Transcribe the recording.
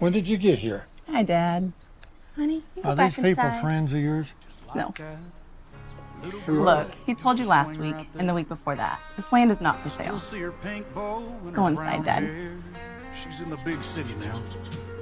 When did you get here? Hi, Dad. Honey, you go Are back these people inside. friends of yours? No. Who are Look, he told you last week and the week before that. This land is not for sale. See her pink bow and Go her inside, brown Dad. hair. She's in the big city now.